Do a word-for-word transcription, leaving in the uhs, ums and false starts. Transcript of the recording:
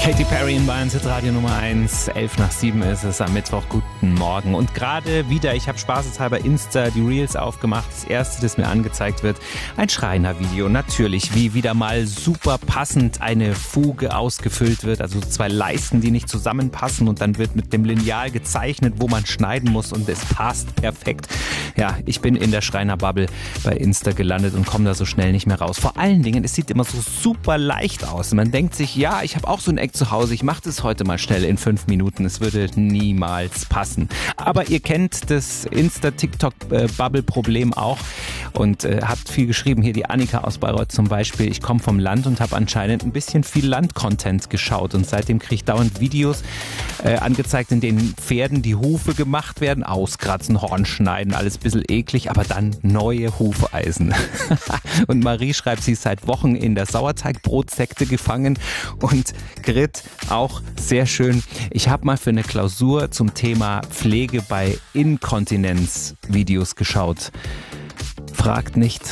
Katy Perry in Bayern Radio Nummer eins, elf nach sieben ist es am Mittwoch. Guten Morgen. Und gerade wieder, ich habe spaßeshalber Insta die Reels aufgemacht. Das erste, das mir angezeigt wird, ein Schreiner-Video. Natürlich, wie wieder mal super passend eine Fuge ausgefüllt wird. Also zwei Leisten, die nicht zusammenpassen, und dann wird mit dem Lineal gezeichnet, wo man schneiden muss, und es passt perfekt. Ja, ich bin in der Schreiner-Bubble bei Insta gelandet und komme da so schnell nicht mehr raus. Vor allen Dingen, es sieht immer so super leicht aus. Man denkt sich, ja, ich habe auch so ein Eck zu Hause, ich mache das heute mal schnell in fünf Minuten. Es würde niemals passen. Aber ihr kennt das Insta-TikTok-Bubble-Problem auch und äh, habt viel geschrieben. Hier die Annika aus Bayreuth zum Beispiel. Ich komme vom Land und habe anscheinend ein bisschen viel Land-Content geschaut, und seitdem kriege ich dauernd Videos äh, angezeigt, in denen Pferden die Hufe gemacht werden, auskratzen, Horn schneiden, alles ein bisschen eklig, aber dann neue Hufeisen. Und Marie schreibt, sie ist seit Wochen in der Sauerteigbrotsekte gefangen, und Grit auch sehr schön. Ich habe mal für eine Klausur zum Thema Pflege bei Inkontinenz Videos geschaut. Fragt nicht,